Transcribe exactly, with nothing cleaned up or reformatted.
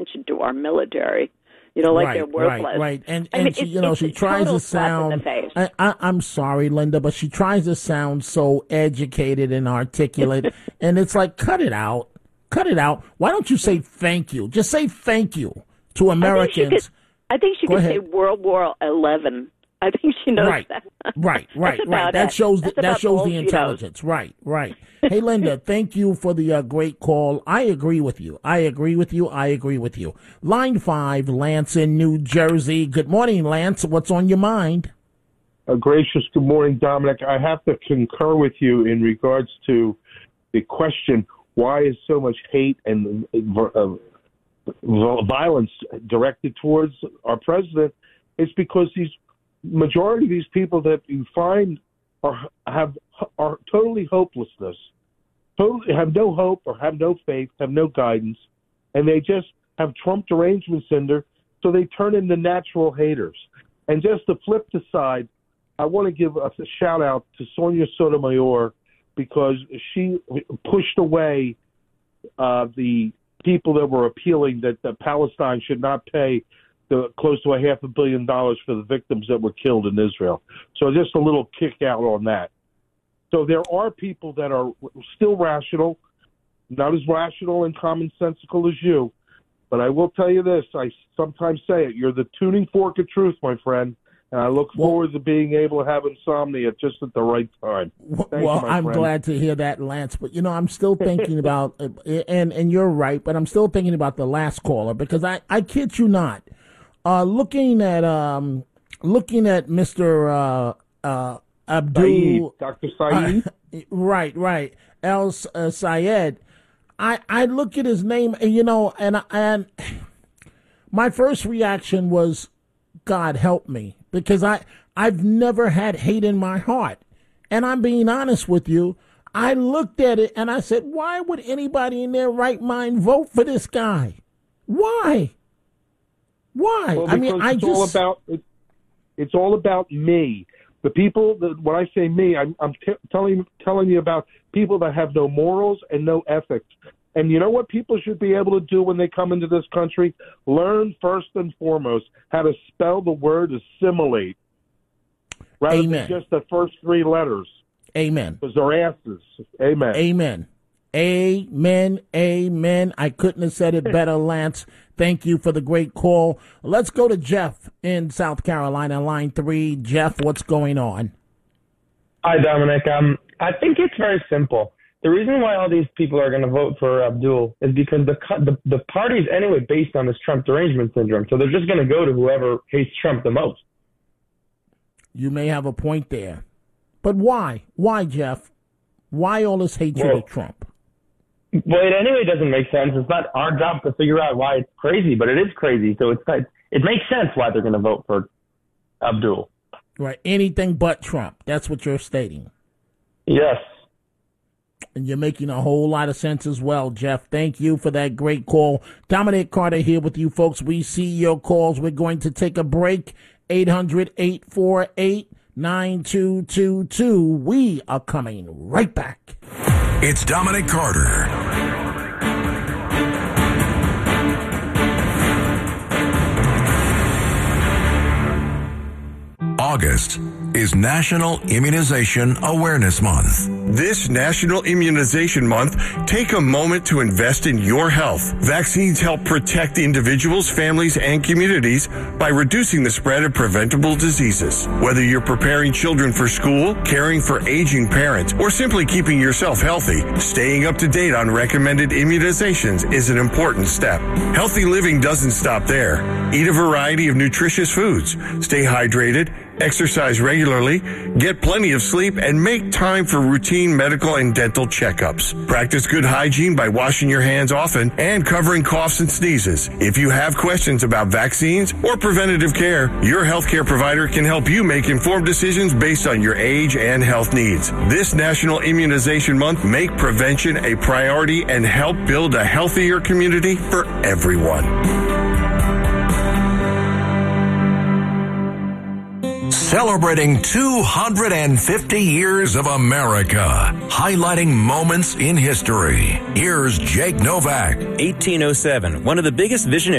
attention to our military. You know, like right, they're worthless. Right, right. And, I and mean, she, it's, you know, it's she a tries total to slap in sound, the face. I, I, I'm sorry, Linda, but she tries to sound so educated and articulate. And it's like, cut it out. Cut it out. Why don't you say thank you? Just say thank you to Americans. I think she could, I think she Go could say World War Eleven. I think she knows right. that. Right, right, right. That it. shows the, that shows all the intelligence. Right, right. Hey, Linda, thank you for the uh, great call. I agree with you. I agree with you. I agree with you. Line five, Lance in New Jersey. Good morning, Lance. What's on your mind? A gracious good morning, Dominic. I have to concur with you in regards to the question, why is so much hate and uh, violence directed towards our president? It's because these majority of these people that you find are have are totally hopelessness, totally have no hope or have no faith, have no guidance, and they just have Trump derangement syndrome, so they turn into natural haters. And just to flip the side, I want to give a shout out to Sonia Sotomayor because she pushed away uh, the people that were appealing that, that Palestine should not pay the, close to a half a billion dollars for the victims that were killed in Israel. So just a little kick out on that. So there are people that are still rational, not as rational and commonsensical as you, but I will tell you this, I sometimes say it, you're the tuning fork of truth, my friend, and I look forward to being able to have insomnia just at the right time. Thank well, you, I'm friend. glad to hear that, Lance. But, you know, I'm still thinking about, and, and you're right, but I'm still thinking about the last caller because I, I kid you not, uh, looking at um, looking at Mister Uh, uh, Abdul, Doctor Saeed, uh, right, right, El uh, Sayed. I, I look at his name, and you know, and and my first reaction was, God help me, because I I've never had hate in my heart, and I'm being honest with you. I looked at it and I said, why would anybody in their right mind vote for this guy? Why? Why? well, I mean, I it's just all about it, it's all about me. The people that when I say me, I'm, I'm t- telling telling you about people that have no morals and no ethics. And you know what people should be able to do when they come into this country? Learn first and foremost how to spell the word assimilate rather Amen. than just the first three letters. Amen. Because they're asses. Amen. Amen. Amen. Amen. I couldn't have said it better, Lance. Thank you for the great call. Let's go to Jeff in South Carolina, line three. Jeff, what's going on? Hi, Dominic. Um, I think it's very simple. The reason why all these people are going to vote for Abdul is because the, the the party is anyway based on this Trump derangement syndrome. So they're just going to go to whoever hates Trump the most. You may have a point there. But why? Why, Jeff? Why all this hatred Well, of Trump? Well, it anyway doesn't make sense. It's not our job to figure out why it's crazy, but it is crazy. So it's it, it makes sense why they're going to vote for Abdul. Right. Anything but Trump. That's what you're stating. Yes. And you're making a whole lot of sense as well, Jeff. Thank you for that great call. Dominic Carter here with you, folks. We see your calls. We're going to take a break. eight hundred, eight four eight, nine two two two. We are coming right back. It's Dominic Carter. August is National Immunization Awareness Month. This National Immunization Month, take a moment to invest in your health. Vaccines help protect individuals, families, and communities by reducing the spread of preventable diseases. Whether you're preparing children for school, caring for aging parents, or simply keeping yourself healthy, staying up to date on recommended immunizations is an important step. Healthy living doesn't stop there. Eat a variety of nutritious foods. Stay hydrated. Exercise regularly, get plenty of sleep, and make time for routine medical and dental checkups. Practice good hygiene by washing your hands often and covering coughs and sneezes. If you have questions about vaccines or preventative care, your healthcare provider can help you make informed decisions based on your age and health needs. This National Immunization Month, make prevention a priority and help build a healthier community for everyone. Celebrating two hundred fifty years of America, highlighting moments in history. Here's Jake Novak. eighteen oh seven, one of the biggest visionaries